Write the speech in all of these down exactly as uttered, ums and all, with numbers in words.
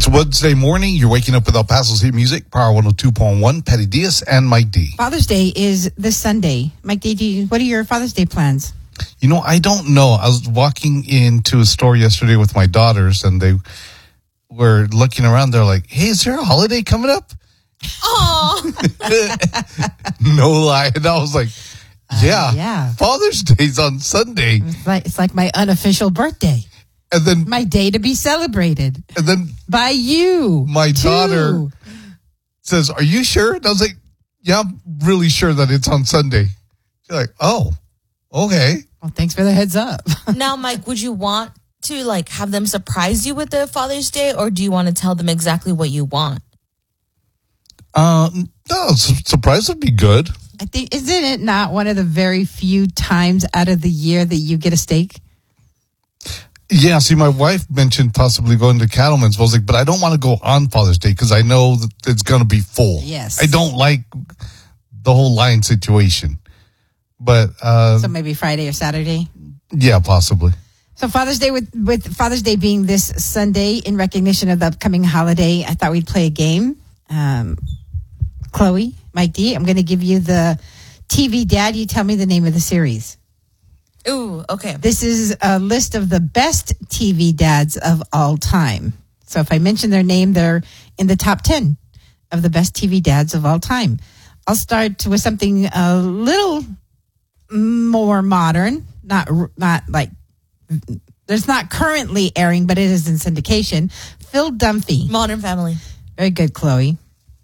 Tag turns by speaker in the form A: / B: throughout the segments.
A: Wednesday morning. You're waking up with El Paso's hit music, Power one oh two point one, Patty Diaz and Mike D.
B: Father's Day is this Sunday. Mike D, do you, what are your Father's Day plans?
A: You know, I don't know. I was walking into a store yesterday with my daughters, and they were looking around. They're like, hey, is there a holiday coming up?
C: Oh.
A: No lie. And I was like, yeah,
B: uh, yeah.
A: Father's Day's on Sunday.
B: It's like, it's like my unofficial birthday.
A: And then
B: my day to be celebrated.
A: And then
B: by you.
A: My
B: too.
A: daughter says, are you sure? And I was like, yeah, I'm really sure that it's on Sunday. She's like, oh, okay.
B: Well, thanks for the heads up.
C: Now, Mike, would you want to like have them surprise you with the Father's Day, or do you want to tell them exactly what you want?
A: Uh, no, surprise would be good.
B: I think, isn't it not one of the very few times out of the year that you get a steak?
A: Yeah, see, my wife mentioned possibly going to Cattleman's. I was like, but I don't want to go on Father's Day because I know that it's going to be full.
B: Yes.
A: I don't like the whole line situation. But uh,
B: so maybe Friday or Saturday?
A: Yeah, possibly.
B: So Father's Day, with, with Father's Day being this Sunday in recognition of the upcoming holiday, I thought we'd play a game. Um, Chloe, Mike D, I'm going to give you the T V Dad. You tell me the name of the series.
C: Ooh, okay.
B: This is a list of the best T V dads of all time. So if I mention their name, they're in the top ten of the best T V dads of all time. I'll start with something a little more modern, not not like there's not currently airing, but it is in syndication. Phil Dunphy.
C: Modern Family.
B: Very good, Chloe.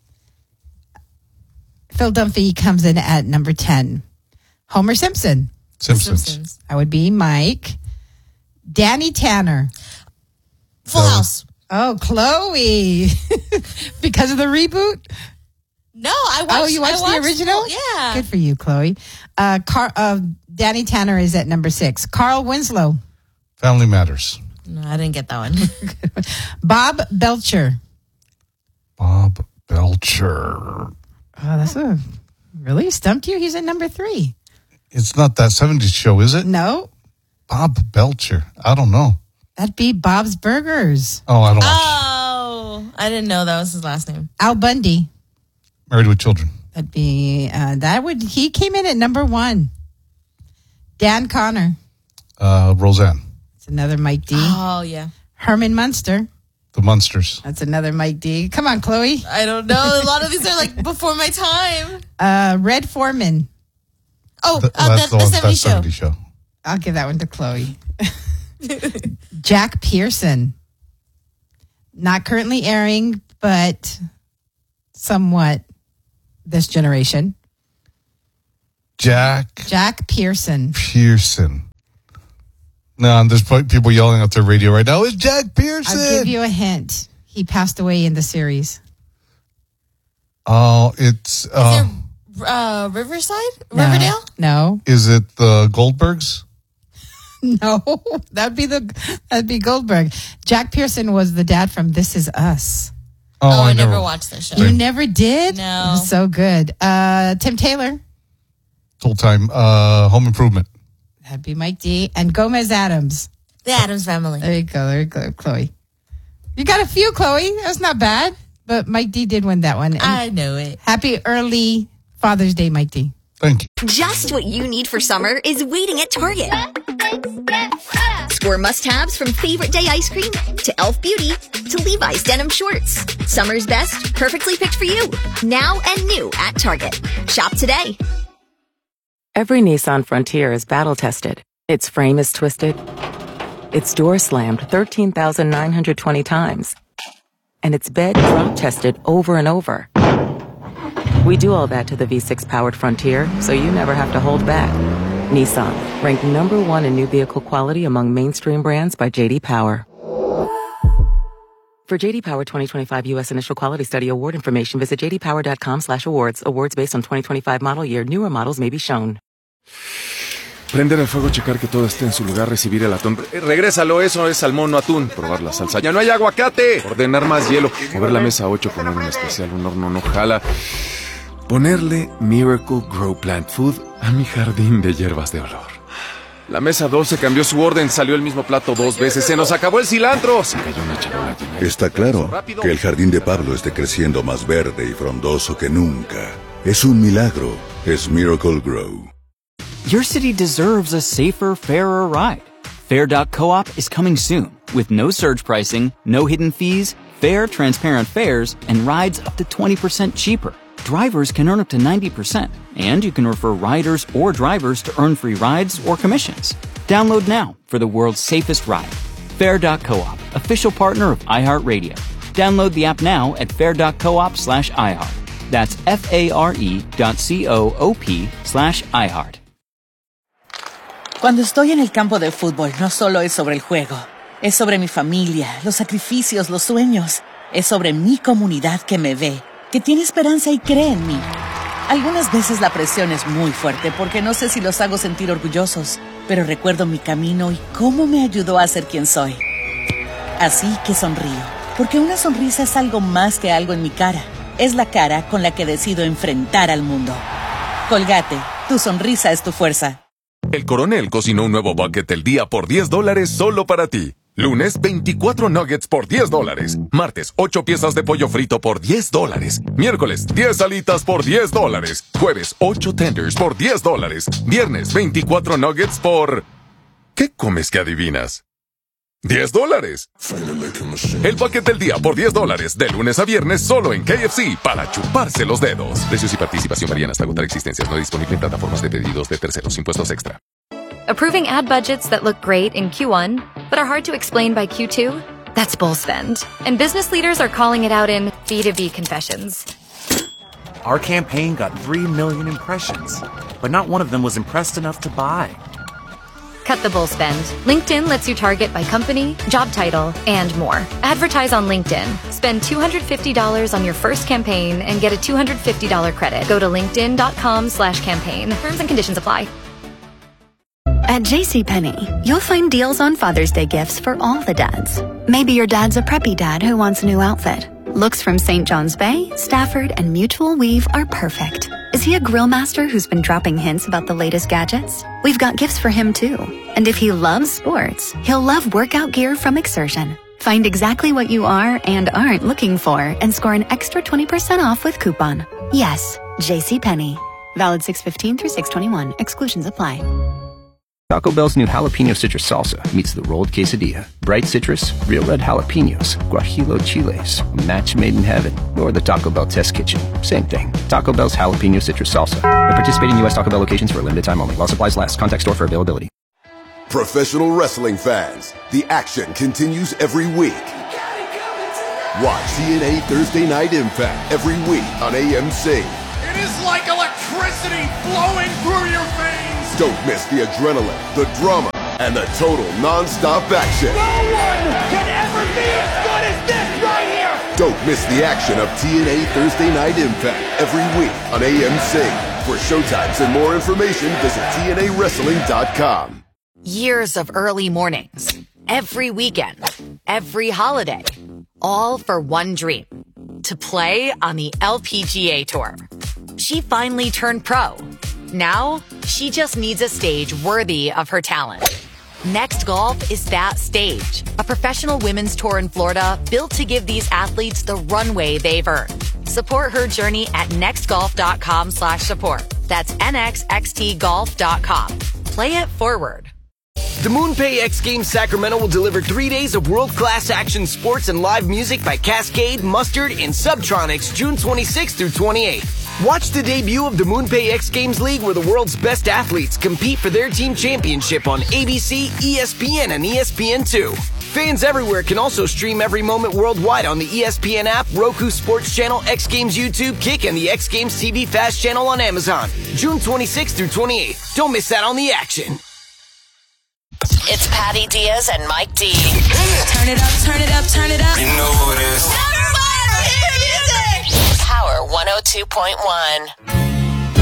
B: Phil Dunphy comes in at number ten. Homer Simpson.
A: Simpsons.
C: Simpsons.
B: I would be Mike. Danny Tanner.
C: Full
A: So,
C: House.
B: Oh, Chloe. Because of the reboot?
C: No, I watched.
B: Oh, you watched,
C: I watched
B: the original?
C: Yeah.
B: Good for you, Chloe. Uh, Car- uh, Danny Tanner is at number six. Carl Winslow.
A: Family Matters.
C: No, I didn't get that one.
B: Bob Belcher.
A: Bob Belcher.
B: Oh, that's a really stumped you. He's at number three.
A: It's not that seventies show, is it?
B: No.
A: Bob Belcher. I don't know.
B: That'd be Bob's Burgers.
A: Oh, I don't watch.
C: Oh, I didn't know that was his last name.
B: Al Bundy.
A: Married with Children.
B: That'd be, uh, that would, he came in at number one. Dan Connor.
A: Uh, Roseanne.
B: That's another Mike D.
C: Oh, yeah.
B: Herman Munster.
A: The Munsters.
B: That's another Mike D. Come on, Chloe.
C: I don't know. A lot of these are like before my time.
B: Uh, Red Foreman.
C: Oh,
A: Th-
C: uh,
A: that's
C: the,
A: the,
C: the
A: one,
C: seventies
A: that's
C: show.
A: seventies show.
B: I'll give that one to Chloe. Jack Pearson. Not currently airing, but somewhat this generation.
A: Jack
B: Jack Pearson.
A: Pearson. No, and there's probably people yelling at their radio right now. It's Jack Pearson.
B: I'll give you a hint. He passed away in the series.
A: Oh, it's. Uh,
C: Is there uh, Riverside?
B: No.
C: Riverdale?
B: No.
A: Is it the Goldbergs?
B: No. That'd be the that'd be Goldberg. Jack Pearson was the dad from This Is Us.
A: Oh,
C: Oh,
A: I,
C: I
A: never
C: never watched that show.
B: You never did?
C: No.
B: It was so good. Uh, Tim Taylor.
A: Full time. Uh, Home Improvement.
B: That'd be Mike D. And Gomez Adams.
C: The Addams Family.
B: There you go. There you go, Chloe. You got a few, Chloe. That's not bad. But Mike D did win that one. And
C: I know it.
B: happy early Father's Day, Mike D.
A: Thank you.
D: Just what you need for summer is waiting at Target. Score must-haves from favorite day ice cream to e l f Beauty to Levi's denim shorts. Summer's best, perfectly picked for you. Now and new at Target. Shop today.
E: Every Nissan Frontier is battle-tested. Its frame is twisted. Its door slammed thirteen thousand nine hundred twenty times. And its bed drop-tested over and over. We do all that to the V six powered Frontier, so you never have to hold back. Nissan, ranked number one in new vehicle quality among mainstream brands by J D Power. For J D Power twenty twenty-five U S Initial Quality Study Award information, visit j d power dot com slash awards. Awards based on twenty twenty-five model year. Newer models may be shown.
F: Prender el fuego, checar que todo esté en su lugar, recibir el atún. Eh, regrésalo, eso es salmón, no atún. Probar la salsa. ¡Ya no hay aguacate! Ordenar más hielo. Mover la mesa ocho, poner un especial, un horno no jala. Ponerle Miracle Grow Plant Food a mi jardín de hierbas de olor. La mesa doce cambió su orden, salió el mismo plato dos veces, se nos acabó el cilantro. Se cayó una charola.
G: Está claro que el jardín de Pablo esté creciendo más verde y frondoso que nunca. Es un milagro. Es Miracle Grow.
H: Your city deserves a safer, fairer ride. Fair dot coop is coming soon with no surge pricing, no hidden fees, fair, transparent fares, and rides up to twenty percent cheaper. Drivers can earn up to ninety percent, and you can refer riders or drivers to earn free rides or commissions. Download now for the world's safest ride. Fair dot coop, official partner of iHeartRadio. Download the app now at fair dot coop slash iHeart. That's F-A-R-E dot C-O-O-P slash iHeart.
I: Cuando estoy en el campo de fútbol, no solo es sobre el juego. Es sobre mi familia, los sacrificios, los sueños. Es sobre mi comunidad que me ve, que tiene esperanza y cree en mí. Algunas veces la presión es muy fuerte porque no sé si los hago sentir orgullosos, pero recuerdo mi camino y cómo me ayudó a ser quien soy. Así que sonrío, porque una sonrisa es algo más que algo en mi cara. Es la cara con la que decido enfrentar al mundo. Colgate, tu sonrisa es tu fuerza.
J: El Coronel cocinó un nuevo bucket del día por diez dólares solo para ti. Lunes, veinticuatro nuggets por diez dólares. Martes, ocho piezas de pollo frito por diez dólares. Miércoles, diez alitas por diez dólares. Jueves, ocho tenders por diez dólares. Viernes, veinticuatro nuggets por... ¿Qué comes que adivinas? diez dólares. El bucket del día por diez dólares. De lunes a viernes solo en K F C para chuparse los dedos. Precios y participación varían hasta agotar existencias. No disponible en plataformas de pedidos de terceros. Impuestos extra.
K: Approving ad budgets that look great in Q one, but are hard to explain by Q two? That's bull spend. And business leaders are calling it out in B two B confessions.
L: Our campaign got three million impressions, but not one of them was impressed enough to buy.
K: Cut the bull spend. LinkedIn lets you target by company, job title, and more. Advertise on LinkedIn. Spend two hundred fifty dollars on your first campaign and get a two hundred fifty dollars credit. Go to linkedin.com slash campaign. Terms and conditions apply.
M: At JCPenney, you'll find deals on Father's Day gifts for all the dads. Maybe your dad's a preppy dad who wants a new outfit. Looks from Saint John's Bay, Stafford, and Mutual Weave are perfect. Is he a grill master who's been dropping hints about the latest gadgets? We've got gifts for him too. And if he loves sports, he'll love workout gear from Exertion. Find exactly what you are and aren't looking for and score an extra twenty percent off with coupon. Yes, JCPenney. Valid six fifteen through six twenty-one. Exclusions apply.
N: Taco Bell's new jalapeno citrus salsa meets the rolled quesadilla. Bright citrus, real red jalapenos, guajillo chiles, a match made in heaven, or the Taco Bell test kitchen. Same thing. Taco Bell's jalapeno citrus salsa. At participating U S Taco Bell locations for a limited time only. While supplies last. Contact store for availability.
O: Professional wrestling fans, the action continues every week. Watch T N A Thursday Night Impact every week on A M C.
P: It is like electricity flowing through your veins.
O: Don't miss the adrenaline, the drama, and the total non-stop action.
P: No one can ever be as good as this right here.
O: Don't miss the action of T N A Thursday Night Impact every week on A M C. For showtimes and more information, visit T N A wrestling dot com.
Q: Years of early mornings, every weekend, every holiday, all for one dream, to play on the L P G A Tour. She finally turned pro. Now, she just needs a stage worthy of her talent. Next Golf is that stage, a professional women's tour in Florida built to give these athletes the runway they've earned. Support her journey at nextgolf.com slash support. That's N X X T golf dot com. Play it forward.
R: The MoonPay X Games Sacramento will deliver three days of world-class action sports and live music by Cascade, Mustard, and Subtronics June twenty-sixth through twenty-eighth. Watch the debut of the MoonPay X Games League where the world's best athletes compete for their team championship on A B C, E S P N, and E S P N two. Fans everywhere can also stream every moment worldwide on the E S P N app, Roku Sports Channel, X Games YouTube, Kick, and the X Games T V Fast Channel on Amazon. June twenty-sixth through twenty-eighth. Don't miss out on the action.
Q: It's Patty Diaz and Mike D.
S: Turn it up, turn it up, turn it up.
T: You know who it is.
Q: Everybody hear music! Power one oh two point one.